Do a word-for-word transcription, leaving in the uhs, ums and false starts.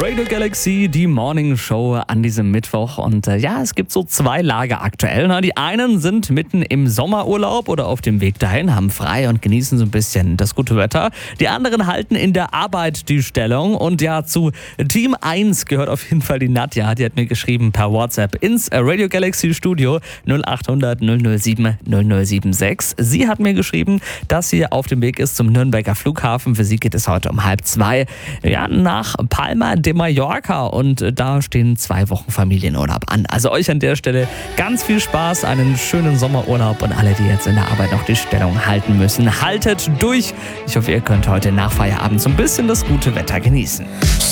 Radio Galaxy, die Morning Show an diesem Mittwoch. Und äh, ja, es gibt so zwei Lager aktuell. Ne? Die einen sind mitten im Sommerurlaub oder auf dem Weg dahin, haben frei und genießen so ein bisschen das gute Wetter. Die anderen halten in der Arbeit die Stellung. Und ja, zu Team eins gehört auf jeden Fall die Nadja. Die hat mir geschrieben per WhatsApp ins Radio Galaxy Studio null acht hundert null null sieben null null sieben sechs. Sie hat mir geschrieben, dass sie auf dem Weg ist zum Nürnberger Flughafen. Für sie geht es heute um halb zwei. Ja, nach Palma de Mallorca und da stehen zwei Wochen Familienurlaub an. Also euch an der Stelle ganz viel Spaß, einen schönen Sommerurlaub und alle, die jetzt in der Arbeit noch die Stellung halten müssen, haltet durch. Ich hoffe, ihr könnt heute nach Feierabend so ein bisschen das gute Wetter genießen.